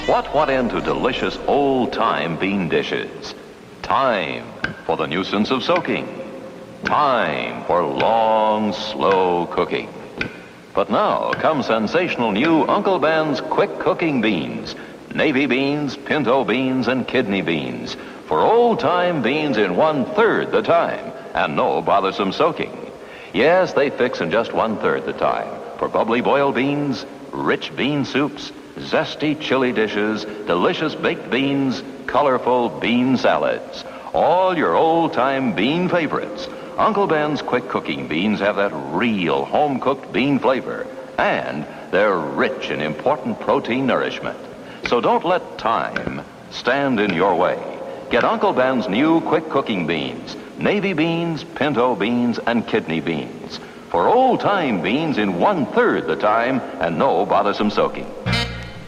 What went into delicious old-time bean dishes? Time for the nuisance of soaking. Time for long, slow cooking. But now come sensational new Uncle Ben's quick cooking beans. Navy beans, pinto beans, and kidney beans. For old-time beans in 1/3 the time and no bothersome soaking. Yes, they fix in just 1/3 the time. For bubbly boiled beans, rich bean soups, zesty chili dishes, delicious baked beans, colorful bean salads. All your old-time bean favorites. Uncle Ben's quick cooking beans have that real home-cooked bean flavor. And they're rich in important protein nourishment. So don't let time stand in your way. Get Uncle Ben's new quick cooking beans. Navy beans, pinto beans, and kidney beans. For old-time beans in 1/3 the time and no bothersome soaking.